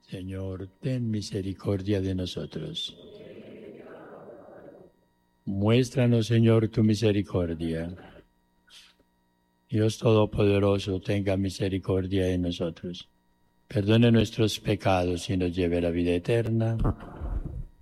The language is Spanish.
Señor, ten misericordia de nosotros. Muéstranos, Señor, tu misericordia. Dios Todopoderoso, tenga misericordia de nosotros. Perdone nuestros pecados y nos lleve a la vida eterna.